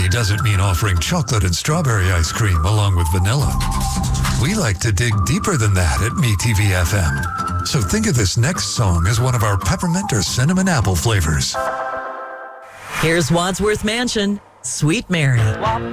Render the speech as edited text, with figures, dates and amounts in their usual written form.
creamy doesn't mean offering chocolate and strawberry ice cream along with vanilla. We like to dig deeper than that at MeTV FM. So think of this next song as one of our peppermint or cinnamon apple flavors. Here's Wadsworth Mansion, Sweet Mary.